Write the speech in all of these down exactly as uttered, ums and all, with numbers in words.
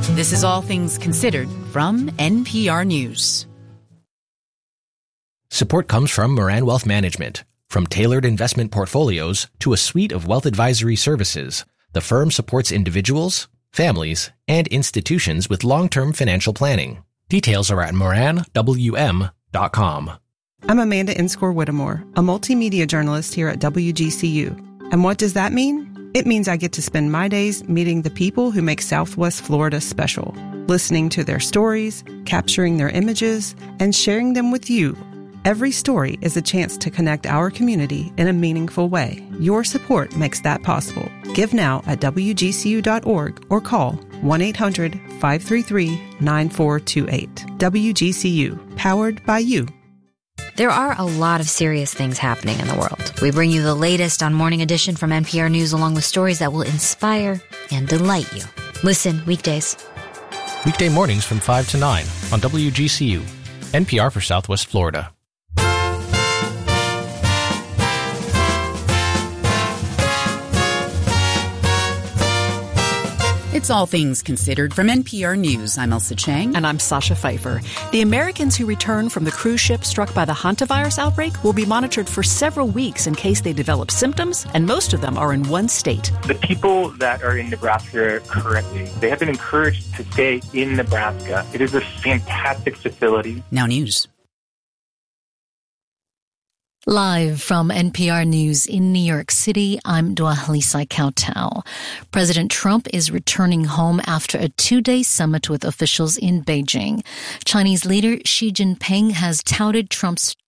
This is All Things Considered from N P R News. Support comes from Moran Wealth Management. From tailored investment portfolios to a suite of wealth advisory services, the firm supports individuals, families, and institutions with long-term financial planning. Details are at moran w m dot com. I'm Amanda Inscore Whittemore, a multimedia journalist here at W G C U. And what does that mean? It means I get to spend my days meeting the people who make Southwest Florida special, listening to their stories, capturing their images, and sharing them with you. Every story is a chance to connect our community in a meaningful way. Your support makes that possible. Give now at w g c u dot org or call one eight hundred five three three nine four two eight. W G C U, powered by you. There are a lot of serious things happening in the world. We bring you the latest on Morning Edition from N P R News, along with stories that will inspire and delight you. Listen weekdays. Weekday mornings from five to nine on W G C U, N P R for Southwest Florida. It's All Things Considered from N P R News. I'm Elsa Chang. And I'm Sasha Pfeiffer. The Americans who return from the cruise ship struck by the hantavirus outbreak will be monitored for several weeks in case they develop symptoms, and most of them are in one state. The people that are in Nebraska currently, they have been encouraged to stay in Nebraska. It is a fantastic facility. Now news. Live from N P R News in New York City, I'm Dwalisa Kautal. President Trump is returning home after a two-day summit with officials in Beijing. Chinese leader Xi Jinping has touted Trump's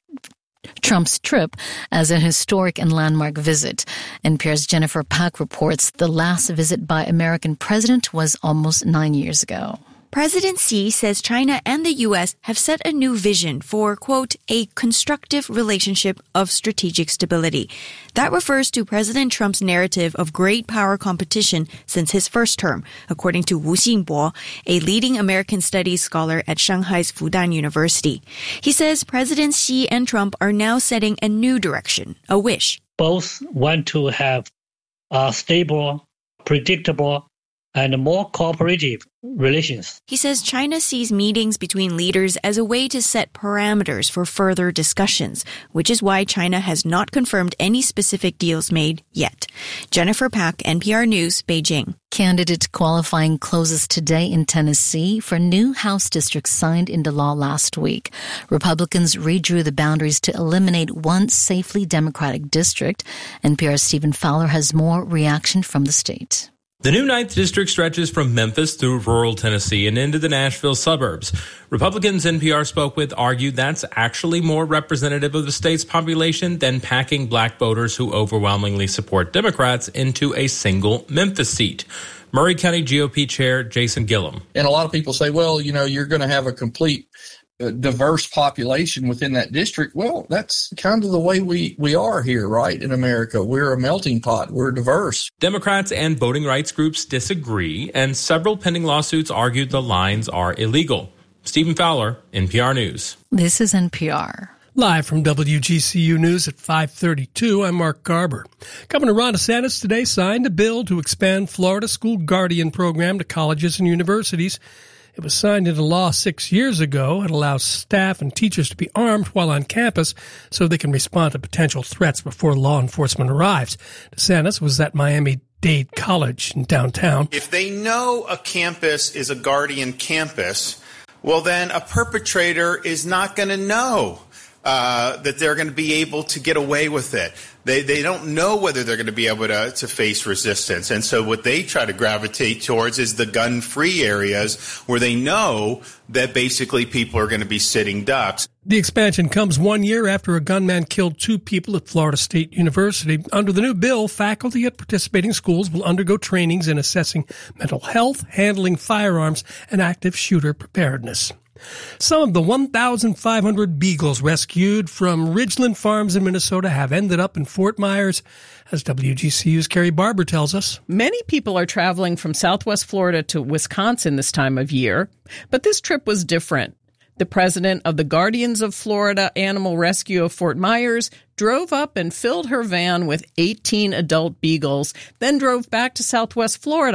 Trump's trip as a historic and landmark visit. N P R's Jennifer Pak reports the last visit by American president was almost nine years ago. President Xi says China and the U S have set a new vision for, quote, a constructive relationship of strategic stability. That refers to President Trump's narrative of great power competition since his first term, according to Wu Xingbo, a leading American studies scholar at Shanghai's Fudan University. He says President Xi and Trump are now setting a new direction, a wish. Both want to have a stable, predictable, and more cooperative relations. He says China sees meetings between leaders as a way to set parameters for further discussions, which is why China has not confirmed any specific deals made yet. Jennifer Pak, N P R News, Beijing. Candidate qualifying closes today in Tennessee for new House districts signed into law last week. Republicans redrew the boundaries to eliminate one safely Democratic district. N P R's Stephen Fowler has more reaction from the state. The new ninth District stretches from Memphis through rural Tennessee and into the Nashville suburbs. Republicans N P R spoke with argued that's actually more representative of the state's population than packing black voters who overwhelmingly support Democrats into a single Memphis seat. Murray County G O P Chair Jason Gillum. And a lot of people say, well, you know, you're going to have a complete uh, diverse population within that district. Well, that's kind of the way we, we are here, right, in America. We're a melting pot. We're diverse. Democrats and voting rights groups disagree, and several pending lawsuits argued the lines are illegal. Stephen Fowler, N P R News. This is N P R. Live from W G C U News at five thirty-two, I'm Mark Garber. Governor Ron DeSantis today signed a bill to expand Florida School Guardian program to colleges and universities. It was signed into law six years ago. It allows staff and teachers to be armed while on campus so they can respond to potential threats before law enforcement arrives. DeSantis was at Miami-Dade College in downtown. If they know a campus is a Guardian campus, well, then a perpetrator is not going to know uh, that they're going to be able to get away with it. They they don't know whether they're going to be able to, to face resistance. And so what they try to gravitate towards is the gun-free areas where they know that basically people are going to be sitting ducks. The expansion comes one year after a gunman killed two people at Florida State University. Under the new bill, faculty at participating schools will undergo trainings in assessing mental health, handling firearms, and active shooter preparedness. Some of the one thousand five hundred beagles rescued from Ridgeland Farms in Minnesota have ended up in Fort Myers, as W G C U's Carrie Barber tells us. Many people are traveling from Southwest Florida to Wisconsin this time of year, but this trip was different. The president of the Guardians of Florida Animal Rescue of Fort Myers drove up and filled her van with eighteen adult beagles, then drove back to Southwest Florida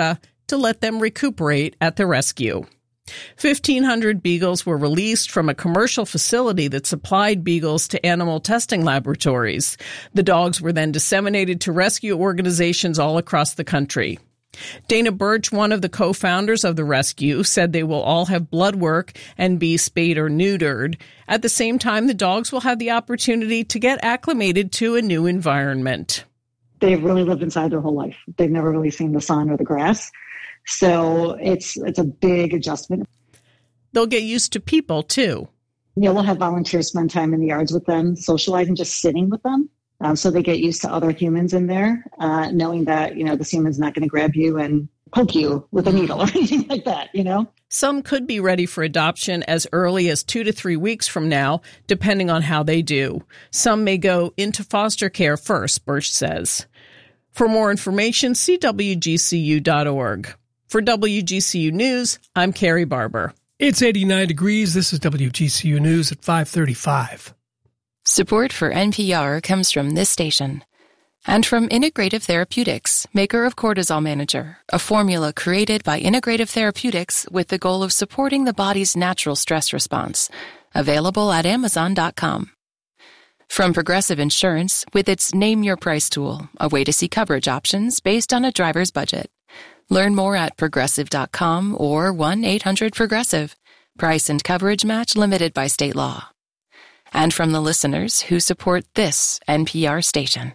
to let them recuperate at the rescue. fifteen hundred beagles were released from a commercial facility that supplied beagles to animal testing laboratories. The dogs were then disseminated to rescue organizations all across the country. Dana Birch, one of the co-founders of the rescue, said they will all have blood work and be spayed or neutered. At the same time, the dogs will have the opportunity to get acclimated to a new environment. They've really lived inside their whole life. They've never really seen the sun or the grass. So it's it's a big adjustment. They'll get used to people, too. Yeah, we'll have volunteers spend time in the yards with them, socializing, just sitting with them. Um, so they get used to other humans in there, uh, knowing that, you know, this human's not going to grab you and poke you with a needle or anything like that, you know? Some could be ready for adoption as early as two to three weeks from now, depending on how they do. Some may go into foster care first, Birch says. For more information, see W G C U dot org. For W G C U News, I'm Carrie Barber. It's eighty-nine degrees. This is W G C U News at five thirty-five. Support for N P R comes from this station and from Integrative Therapeutics, maker of Cortisol Manager, a formula created by Integrative Therapeutics with the goal of supporting the body's natural stress response. Available at amazon dot com. From Progressive Insurance with its Name Your Price tool, a way to see coverage options based on a driver's budget. Learn more at progressive dot com or one eight hundred progressive. Price and coverage match limited by state law. And from the listeners who support this N P R station.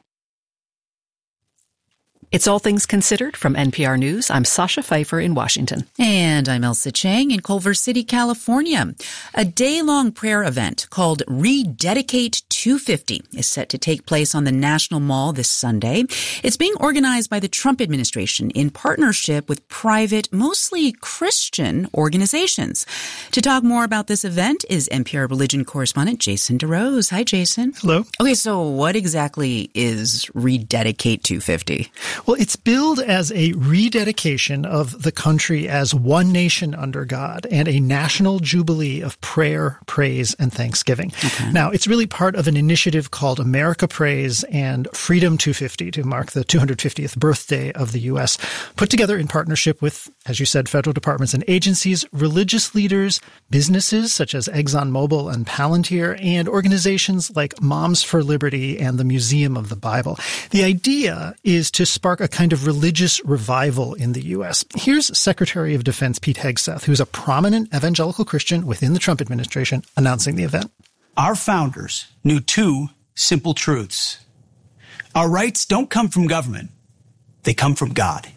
It's All Things Considered from N P R News. I'm Sasha Pfeiffer in Washington. And I'm Elsa Chang in Culver City, California. A day-long prayer event called Rededicate two fifty is set to take place on the National Mall this Sunday. It's being organized by the Trump administration in partnership with private, mostly Christian organizations. To talk more about this event is N P R religion correspondent Jason DeRose. Hi, Jason. Hello. Okay, so what exactly is Rededicate two fifty? Well, it's billed as a rededication of the country as one nation under God and a national jubilee of prayer, praise, and thanksgiving. Okay. Now, it's really part of an initiative called America Prays and Freedom two fifty to mark the two hundred fiftieth birthday of the U S, put together in partnership with, as you said, federal departments and agencies, religious leaders, businesses such as ExxonMobil and Palantir, and organizations like Moms for Liberty and the Museum of the Bible. The idea is to spark a kind of religious revival in the U S. Here's Secretary of Defense Pete Hegseth, who's a prominent evangelical Christian within the Trump administration, announcing the event. Our founders knew two simple truths. Our rights don't come from government. They come from God.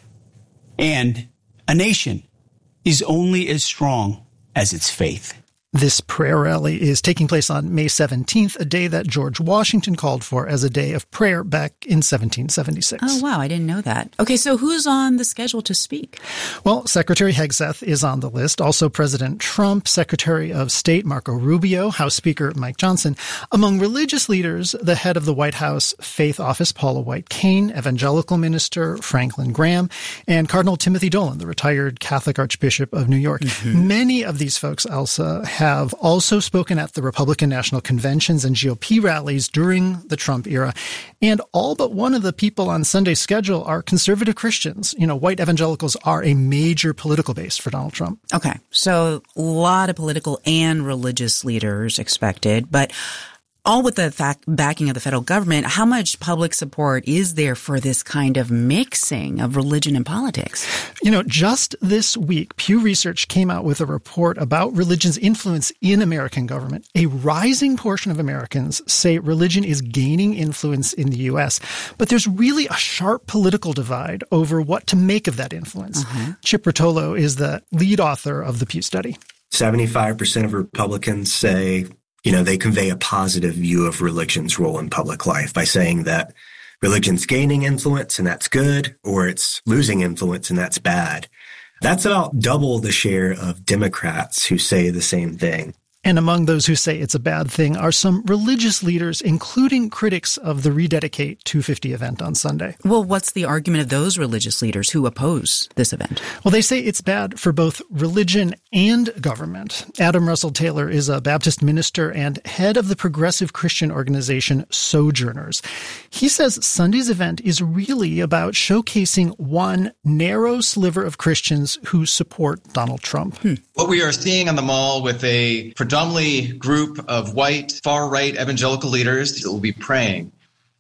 And a nation is only as strong as its faith. This prayer rally is taking place on May seventeenth, a day that George Washington called for as a day of prayer back in seventeen seventy-six. Oh, wow. I didn't know that. Okay, so who's on the schedule to speak? Well, Secretary Hegseth is on the list. Also President Trump, Secretary of State Marco Rubio, House Speaker Mike Johnson. Among religious leaders, the head of the White House Faith Office, Paula White-Cain, Evangelical Minister Franklin Graham, and Cardinal Timothy Dolan, the retired Catholic Archbishop of New York. Mm-hmm. Many of these folks, Elsa, have also spoken at the Republican National Conventions and G O P rallies during the Trump era. And all but one of the people on Sunday's schedule are conservative Christians. You know, white evangelicals are a major political base for Donald Trump. Okay, so a lot of political and religious leaders expected, but all with the fact, backing of the federal government. How much public support is there for this kind of mixing of religion and politics? You know, just this week, Pew Research came out with a report about religion's influence in American government. A rising portion of Americans say religion is gaining influence in the U S, but there's really a sharp political divide over what to make of that influence. Uh-huh. Chip Rotolo is the lead author of the Pew study. seventy-five percent of Republicans say, you know, they convey a positive view of religion's role in public life by saying that religion's gaining influence and that's good, or it's losing influence and that's bad. That's about double the share of Democrats who say the same thing. And among those who say it's a bad thing are some religious leaders, including critics of the Rededicate two fifty event on Sunday. Well, what's the argument of those religious leaders who oppose this event? Well, they say it's bad for both religion and government. Adam Russell Taylor is a Baptist minister and head of the progressive Christian organization Sojourners. He says Sunday's event is really about showcasing one narrow sliver of Christians who support Donald Trump. Hmm. What we are seeing on the Mall with a predominantly group of white, far-right evangelical leaders that will be praying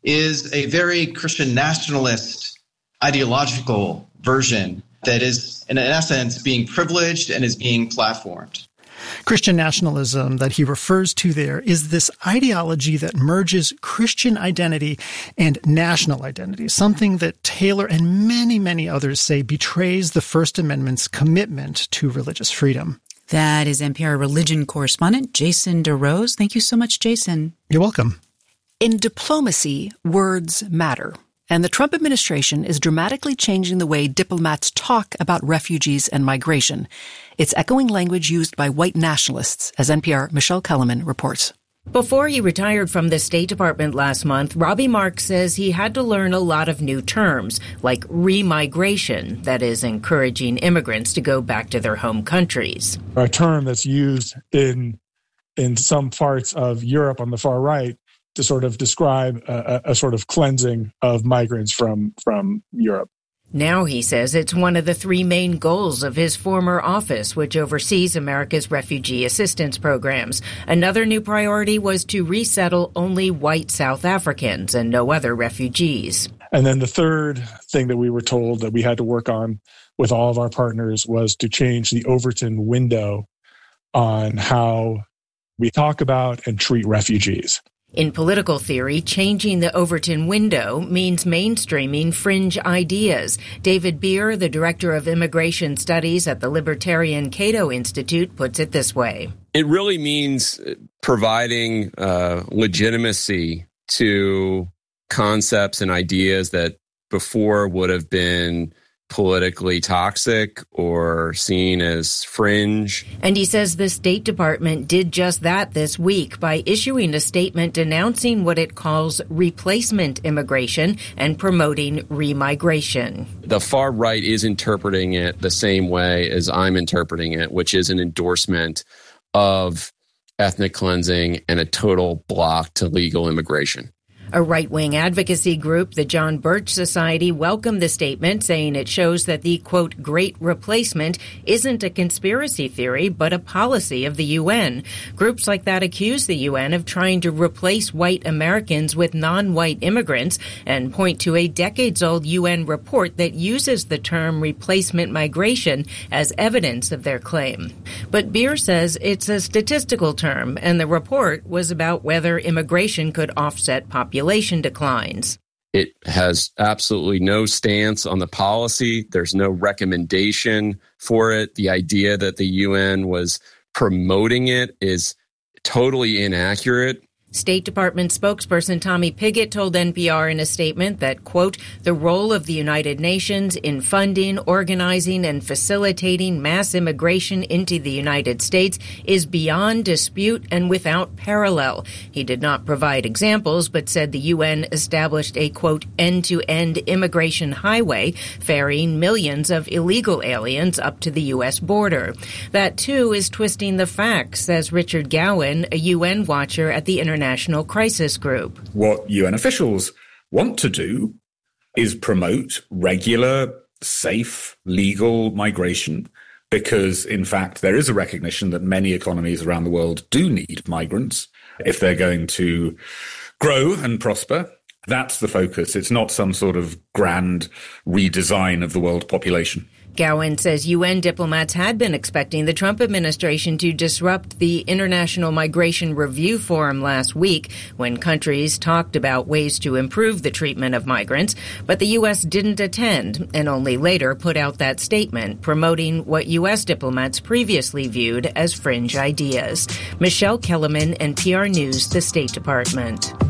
is a very Christian nationalist ideological version that is, in essence, being privileged and is being platformed. Christian nationalism that he refers to there is this ideology that merges Christian identity and national identity, something that Taylor and many, many others say betrays the First Amendment's commitment to religious freedom. That is N P R religion correspondent Jason DeRose. Thank you so much, Jason. You're welcome. In diplomacy, words matter. And the Trump administration is dramatically changing the way diplomats talk about refugees and migration. It's echoing language used by white nationalists, as N P R Michelle Kellerman reports. Before he retired from the State Department last month, Robbie Mark says he had to learn a lot of new terms, like remigration, that is, encouraging immigrants to go back to their home countries. A term that's used in in some parts of Europe on the far right to sort of describe a, a sort of cleansing of migrants from, from Europe. Now he says it's one of the three main goals of his former office, which oversees America's refugee assistance programs. Another new priority was to resettle only white South Africans and no other refugees. And then the third thing that we were told that we had to work on with all of our partners was to change the Overton window on how we talk about and treat refugees. In political theory, changing the Overton window means mainstreaming fringe ideas. David Beer, the director of immigration studies at the Libertarian Cato Institute, puts it this way. It really means providing uh, legitimacy to concepts and ideas that before would have been politically toxic or seen as fringe. And he says the State Department did just that this week by issuing a statement denouncing what it calls replacement immigration and promoting remigration. The far right is interpreting it the same way as I'm interpreting it, which is an endorsement of ethnic cleansing and a total block to legal immigration. A right-wing advocacy group, the John Birch Society, welcomed the statement, saying it shows that the, quote, great replacement isn't a conspiracy theory, but a policy of the U N. Groups like that accuse the U N of trying to replace white Americans with non-white immigrants and point to a decades-old U N report that uses the term replacement migration as evidence of their claim. But Beer says it's a statistical term, and the report was about whether immigration could offset population. Population declines. It has absolutely no stance on the policy. There's no recommendation for it. The idea that the U N was promoting it is totally inaccurate. State Department spokesperson Tommy Pigott told N P R in a statement that, quote, the role of the United Nations in funding, organizing, and facilitating mass immigration into the United States is beyond dispute and without parallel. He did not provide examples, but said the U N established a, quote, end-to-end immigration highway ferrying millions of illegal aliens up to the U S border. That, too, is twisting the facts, says Richard Gowan, a U N watcher at the International International Crisis Group. What U N officials want to do is promote regular, safe, legal migration because, in fact, there is a recognition that many economies around the world do need migrants if they're going to grow and prosper. That's the focus. It's not some sort of grand redesign of the world population. Gowan says U N diplomats had been expecting the Trump administration to disrupt the International Migration Review Forum last week when countries talked about ways to improve the treatment of migrants, but the U S didn't attend and only later put out that statement promoting what U S diplomats previously viewed as fringe ideas. Michelle Kellerman, N P R News, the State Department.